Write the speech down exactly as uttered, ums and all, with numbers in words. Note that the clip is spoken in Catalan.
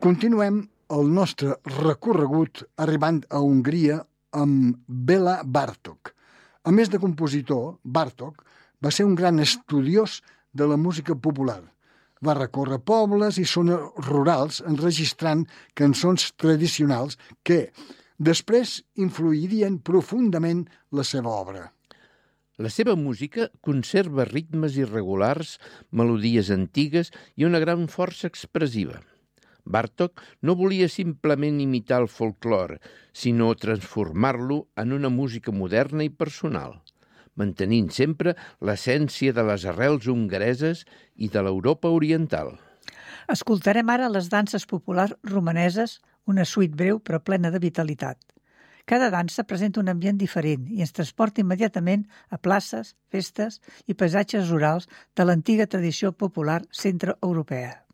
Continuem el nostre recorregut arribant a Hongria amb Béla Bartók. A més de compositor, Bartók va ser un gran estudiós de la música popular. Va recórrer pobles i zones rurals enregistrant cançons tradicionals que després influirien profundament la seva obra. La seva música conserva ritmes irregulars, melodies antigues i una gran força expressiva. Bartók no volia simplement imitar el folklore, sinó transformar-lo en una música moderna i personal, mantenint sempre l'essència de les arrels hongareses i de l'Europa oriental. Escoltarem ara les danses populars romaneses, una suite breu però plena de vitalitat. Cada dansa presenta un ambient diferent i ens transporta immediatament a places, festes i paisatges rurals de l'antiga tradició popular centreeuropea.